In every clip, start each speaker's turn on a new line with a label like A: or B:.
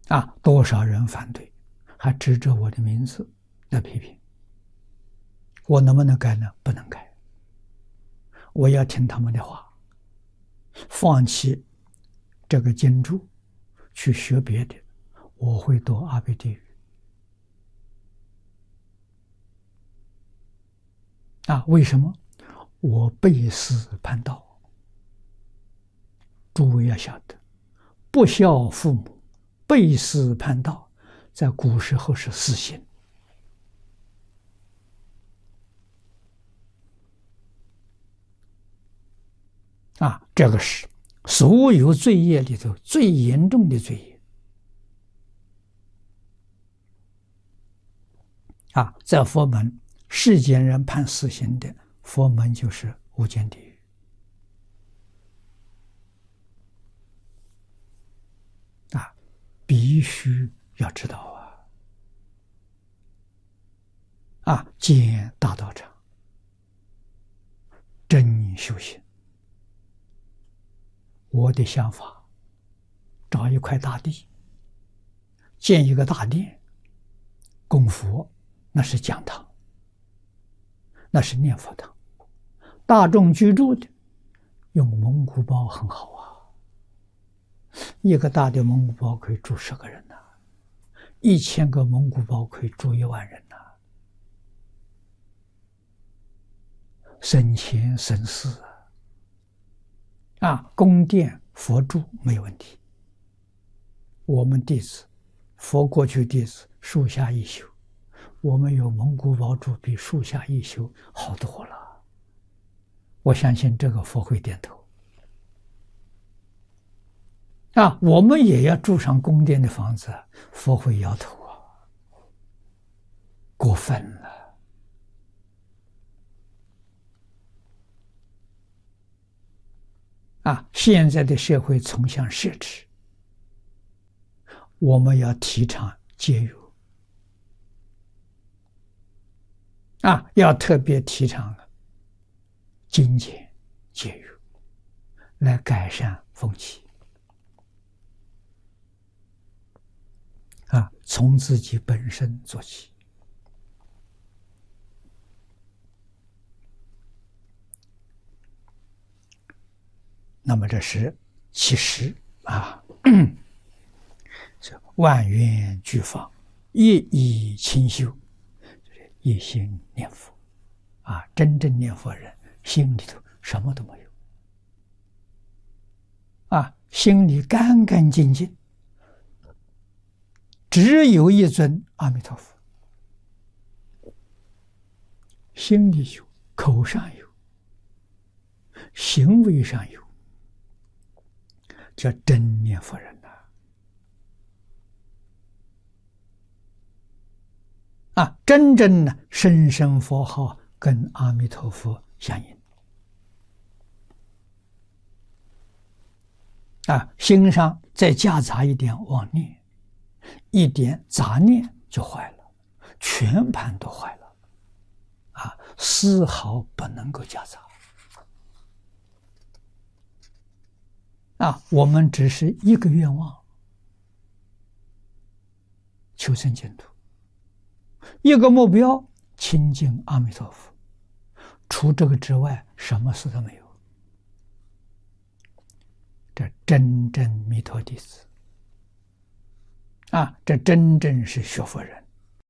A: 多少人反对，还指着我的名字来批评，我能不能改呢？不能改，我要听他们的话，放弃这个经注，去学别的，我会堕阿鼻地狱。为什么？我背师叛道。诸位要晓得，不孝父母、背师叛道，在古时候是死刑。这个是所有罪业里头最严重的罪业。在佛门，世间人判死刑的，佛门就是无间地狱。必须要知道建大道场，真修行。我的想法，找一块大地，建一个大殿，供佛，那是讲堂，那是念佛堂。大众居住的，用蒙古包很好一个大的蒙古包可以住10个人1000个蒙古包可以住1万人省钱省事宫殿佛住没有问题。我们弟子，佛过去弟子树下一宿，我们有蒙古包住，比树下一宿好多了。我相信这个佛会点头。我们也要住上宫殿的房子，佛会摇头过分了。现在的社会崇尚奢侈，我们要提倡节约要特别提倡精简节约，来改善风气从自己本身做起。那么这是其实万缘俱放，一意清修，一心念佛真正念佛人心里头什么都没有心里干干净净，只有一尊阿弥陀佛，心里有，口上有，行为上有，叫真念佛人真正的声声佛号跟阿弥陀佛相应心上再夹杂一点妄念，一点杂念就坏了，全盘都坏了丝毫不能够夹杂我们只是一个愿望，求生净土，一个目标，亲近阿弥陀佛，除这个之外什么事都没有。这真正弥陀弟子这真正是学佛人。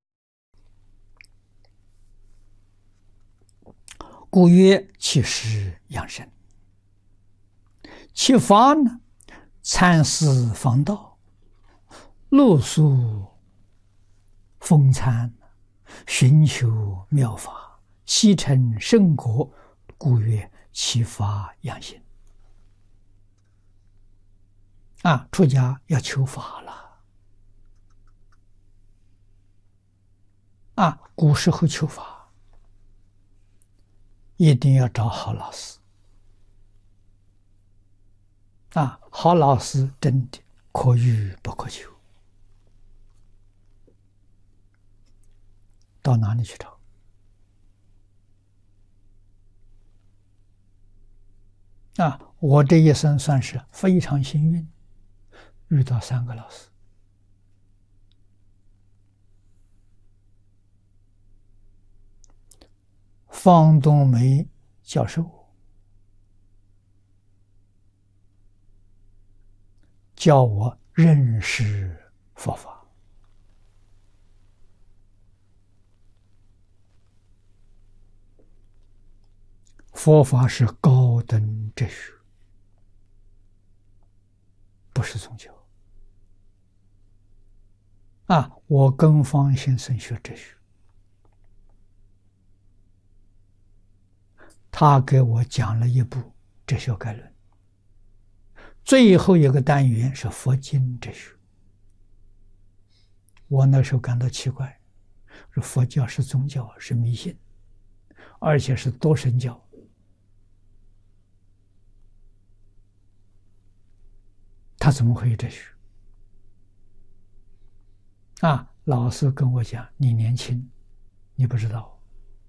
A: 故曰其实养生，其法呢，参思防道，露宿风餐，寻求妙法，悉成圣果，故曰其法养性。出家要求法了古时候求法一定要找好老师好老师真的可遇不可求。到哪里去找我这一生算是非常幸运，遇到3个老师方东梅教授教我认识佛法。佛法是高等哲学，不是宗教。我跟方先生学哲学，他给我讲了一部《哲学概论》，最后一个单元是佛经哲学。我那时候感到奇怪，说佛教是宗教，是迷信，而且是多神教。他怎么会有哲学？老师跟我讲，你年轻，你不知道，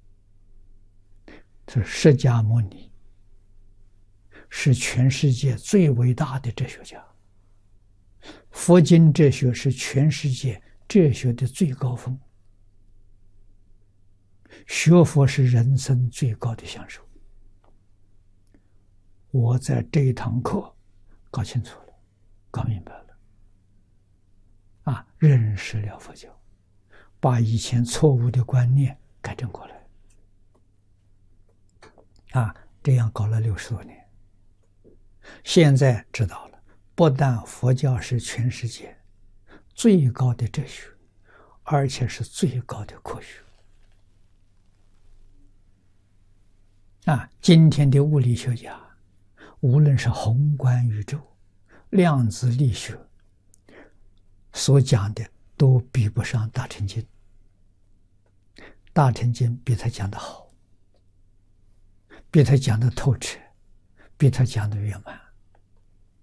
A: 是释迦牟尼是全世界最伟大的哲学家，佛经哲学是全世界哲学的最高峰，学佛是人生最高的享受。我在这一堂课搞清楚了，搞明白了，认识了佛教，把以前错误的观念改正过来，这样搞了60多年。现在知道了，不但佛教是全世界最高的哲学，而且是最高的科学。今天的物理学家，无论是宏观宇宙、量子力学所讲的，都比不上大乘经。大乘经比他讲的好，比他讲的透彻，比他讲的圆满。